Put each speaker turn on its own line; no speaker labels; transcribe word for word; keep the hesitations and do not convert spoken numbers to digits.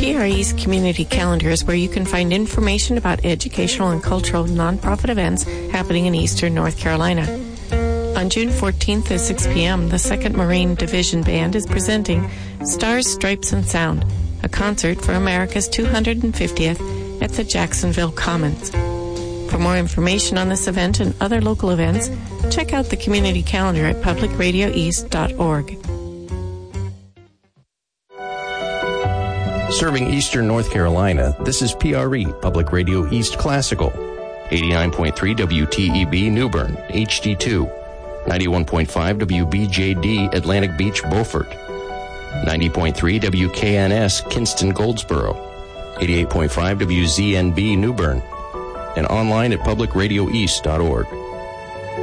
P R E's community calendar is where you can find information about educational and cultural nonprofit events happening in Eastern North Carolina. On June fourteenth at six p.m., the second Marine Division Band is presenting Stars, Stripes, and Sound, a concert for America's two hundred fiftieth at the Jacksonville Commons. For more information on this event and other local events, check out the community calendar at public radio east dot org.
Serving Eastern North Carolina, this is P R E, Public Radio East Classical. eighty-nine point three W T E B New Bern, H D two. ninety-one point five W B J D Atlantic Beach, Beaufort. ninety point three W K N S Kinston, Goldsboro. eighty-eight point five W Z N B New Bern. And online at public radio east dot org.